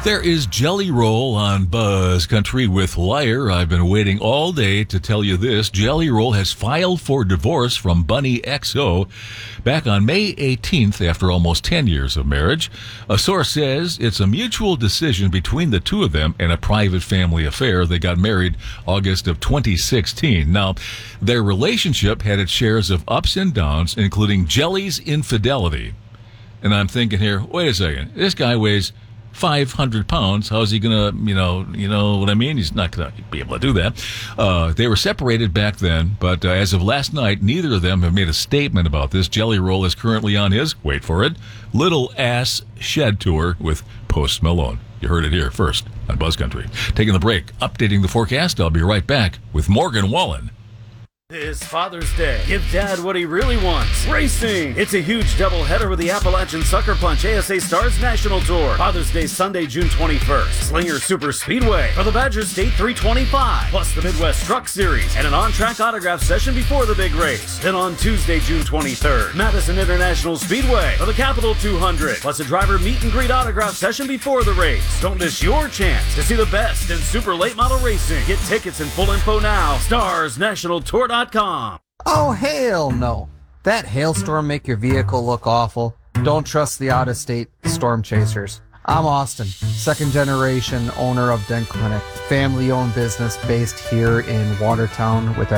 There is Jelly Roll on Buzz Country with Liar. I've been waiting all day to tell you this. Jelly Roll has filed for divorce from Bunny XO back on May 18th after almost 10 years of marriage. A source says it's a mutual decision between the two of them and a private family affair. They got married August of 2016. Now, their relationship had its shares of ups and downs, including Jelly's infidelity. And I'm thinking here, wait a second, this guy weighs 500 pounds. How's he gonna, you know what I mean? He's not gonna be able to do that. They were separated back then, but as of last night, neither of them have made a statement about this. Jelly Roll is currently on his, wait for it, Little Ass Shed Tour with Post Malone. You heard it here first on Buzz Country. Taking the break, updating the forecast. I'll be right back with Morgan Wallen. This Father's Day, give Dad what he really wants. Racing! It's a huge doubleheader with the Appalachian Sucker Punch ASA Stars National Tour. Father's Day Sunday, June 21st. Slinger Super Speedway for the Badger State 325. Plus the Midwest Truck Series and an on-track autograph session before the big race. Then on Tuesday, June 23rd, Madison International Speedway for the Capital 200. Plus a driver meet and greet autograph session before the race. Don't miss your chance to see the best in super late model racing. Get tickets and full info now. StarsNationalTour.com. Oh, hell no. That hailstorm make your vehicle look awful? Don't trust the out-of-state storm chasers. I'm Austin, second generation owner of Dent Clinic, family-owned business based here in Watertown with